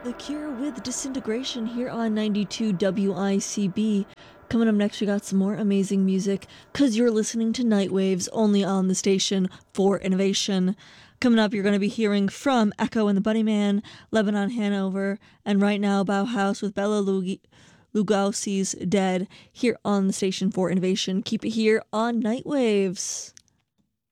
The Cure with Disintegration here on 92 WICB. Coming up next, we got some more amazing music because you're listening to Nightwaves only on the station for innovation. Coming up, you're going to be hearing from Echo and the Bunnyman, Lebanon Hanover, and right now Bauhaus with Bela Lugosi's Dead here on the station for innovation. Keep it here on Nightwaves.